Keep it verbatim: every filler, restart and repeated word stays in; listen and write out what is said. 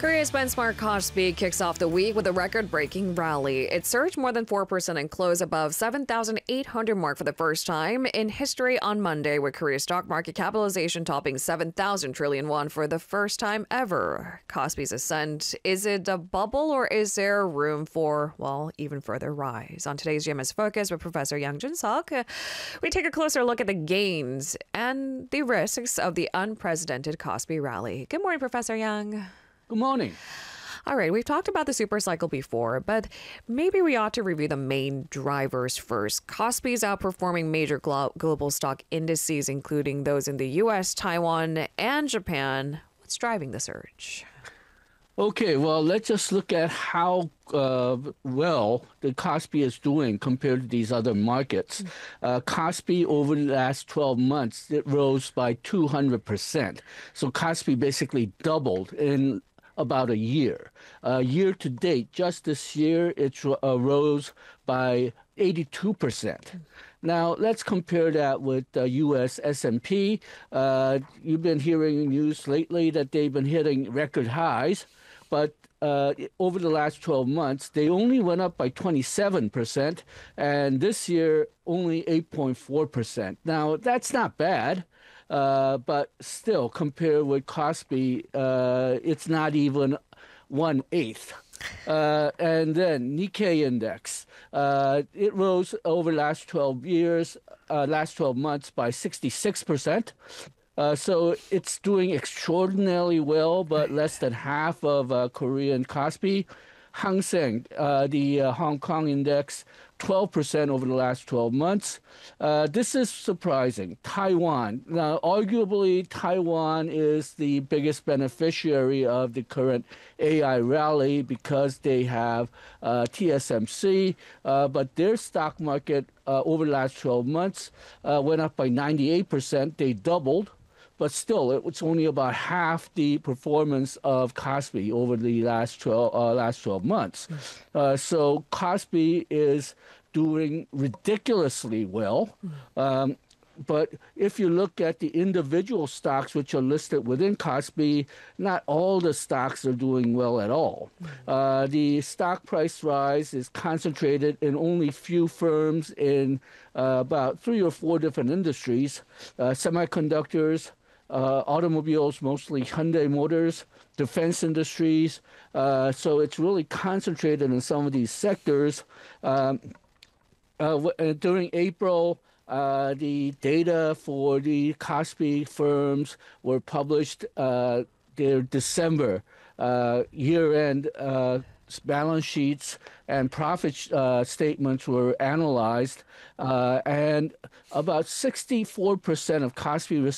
Korea's benchmark Kospi kicks off the week with a record-breaking rally. It surged more than four percent and closed above seven thousand eight hundred mark for the first time in history on Monday, with Korea's stock market capitalization topping seven thousand trillion won for the first time ever. Kospi's ascent, is it a bubble or is there room for, well, even further rise? On today's G M S Focus with Professor Yang Jun-seok, uh, we take a closer look at the gains and the risks of the unprecedented Kospi rally. Good morning, Professor Yang. Good morning. All right, we've talked about the super cycle before, but maybe we ought to review the main drivers first. Kospi is outperforming major glo- global stock indices, including those in the U S, Taiwan, and Japan. What's driving the surge? Okay, well, let's just look at how uh, well the Kospi is doing compared to these other markets. Uh, Kospi over the last twelve months, it rose by two hundred percent. So Kospi basically doubled in about a year. Uh, year to date, just this year, it uh, rose by eighty-two percent. Now, let's compare that with the U S S and P. Uh, you've been hearing news lately that they've been hitting record highs, but uh, over the last twelve months, they only went up by twenty-seven percent, and this year, only eight point four percent. Now, that's not bad. Uh, but still, compared with Kospi, uh, it's not even one eighth. Uh, and then Nikkei index, uh, it rose over the last twelve years, uh, last twelve months by sixty-six percent. Uh, so it's doing extraordinarily well, but less than half of uh, Korean Kospi. Hang Seng, uh, the uh, Hong Kong index, twelve percent over the last twelve months. Uh, this is surprising. Taiwan. Now, arguably, Taiwan is the biggest beneficiary of the current A I rally because they have uh, T S M C, uh, but their stock market uh, over the last twelve months uh, went up by ninety-eight percent. They doubled. But still, it was only about half the performance of Kospi over the last twelve, uh, last twelve months. Uh, so Kospi is doing ridiculously well. Um, but if you look at the individual stocks which are listed within Kospi, not all the stocks are doing well at all. Uh, the stock price rise is concentrated in only few firms in uh, about three or four different industries, uh, semiconductors, Uh, automobiles, mostly Hyundai Motors, defense industries. Uh, so it's really concentrated in some of these sectors. Um, uh, w- during April, uh, the data for the Kospi firms were published. Uh, their December uh, year-end uh, balance sheets and profit uh, statements were analyzed, uh, and about sixty-four percent of Kospi